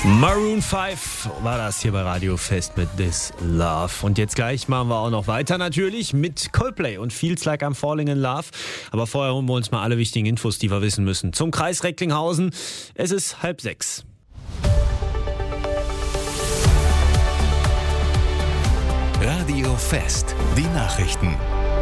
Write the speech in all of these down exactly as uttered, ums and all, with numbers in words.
Maroon fünf war das hier bei Radio Fest mit This Love. Und jetzt gleich machen wir auch noch weiter natürlich mit Coldplay und Feels Like I'm Falling in Love. Aber vorher holen wir uns mal alle wichtigen Infos, die wir wissen müssen. Zum Kreis Recklinghausen. Es ist halb sechs. Radio Fest, die Nachrichten.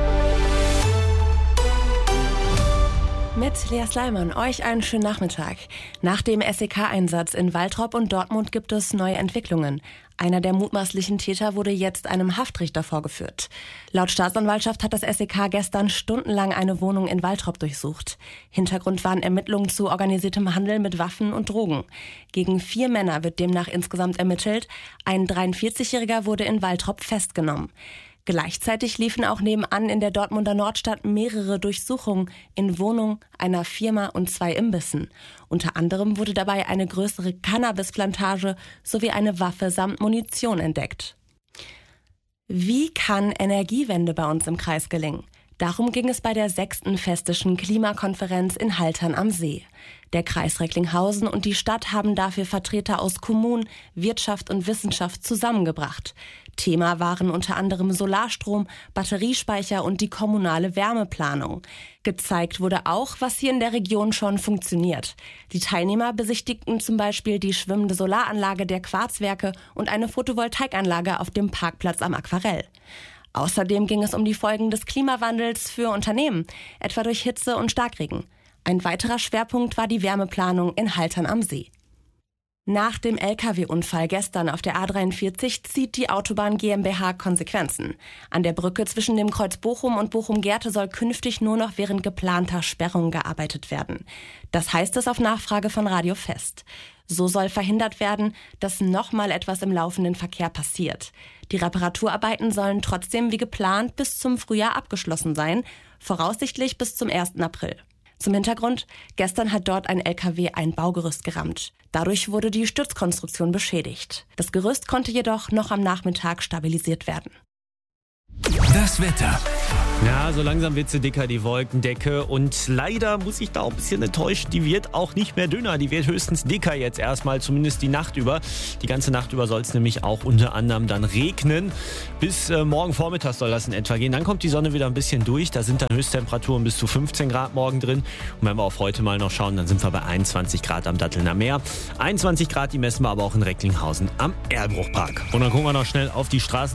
Mit Lea Sleiman, euch einen schönen Nachmittag. Nach dem S E K-Einsatz in Waltrop und Dortmund gibt es neue Entwicklungen. Einer der mutmaßlichen Täter wurde jetzt einem Haftrichter vorgeführt. Laut Staatsanwaltschaft hat das S E K gestern stundenlang eine Wohnung in Waltrop durchsucht. Hintergrund waren Ermittlungen zu organisiertem Handel mit Waffen und Drogen. Gegen vier Männer wird demnach insgesamt ermittelt. Ein dreiundvierzigjähriger wurde in Waltrop festgenommen. Gleichzeitig liefen auch nebenan in der Dortmunder Nordstadt mehrere Durchsuchungen in Wohnungen, einer Firma und zwei Imbissen. Unter anderem wurde dabei eine größere Cannabisplantage sowie eine Waffe samt Munition entdeckt. Wie kann Energiewende bei uns im Kreis gelingen? Darum ging es bei der sechsten Festischen Klimakonferenz in Haltern am See. Der Kreis Recklinghausen und die Stadt haben dafür Vertreter aus Kommunen, Wirtschaft und Wissenschaft zusammengebracht. Thema waren unter anderem Solarstrom, Batteriespeicher und die kommunale Wärmeplanung. Gezeigt wurde auch, was hier in der Region schon funktioniert. Die Teilnehmer besichtigten zum Beispiel die schwimmende Solaranlage der Quarzwerke und eine Photovoltaikanlage auf dem Parkplatz am Aquarell. Außerdem ging es um die Folgen des Klimawandels für Unternehmen, etwa durch Hitze und Starkregen. Ein weiterer Schwerpunkt war die Wärmeplanung in Haltern am See. Nach dem L K W-Unfall gestern auf der A dreiundvierzig zieht die Autobahn GmbH Konsequenzen. An der Brücke zwischen dem Kreuz Bochum und Bochum-Gerte soll künftig nur noch während geplanter Sperrung gearbeitet werden. Das heißt es auf Nachfrage von Radio Fest. So soll verhindert werden, dass nochmal etwas im laufenden Verkehr passiert. Die Reparaturarbeiten sollen trotzdem wie geplant bis zum Frühjahr abgeschlossen sein, voraussichtlich bis zum ersten April. Zum Hintergrund, gestern hat dort ein L K W ein Baugerüst gerammt. Dadurch wurde die Stützkonstruktion beschädigt. Das Gerüst konnte jedoch noch am Nachmittag stabilisiert werden. Das Wetter. Ja, so langsam wird sie dicker, die Wolkendecke. Und leider muss ich da auch ein bisschen enttäuschen, die wird auch nicht mehr dünner. Die wird höchstens dicker jetzt erstmal, zumindest die Nacht über. Die ganze Nacht über soll es nämlich auch unter anderem dann regnen. Bis äh, morgen Vormittag soll das in etwa gehen. Dann kommt die Sonne wieder ein bisschen durch. Da sind dann Höchsttemperaturen bis zu fünfzehn Grad morgen drin. Und wenn wir auf heute mal noch schauen, dann sind wir bei einundzwanzig Grad am Dattelner Meer. einundzwanzig Grad, die messen wir aber auch in Recklinghausen am Erlbruchpark. Und dann gucken wir noch schnell auf die Straßen.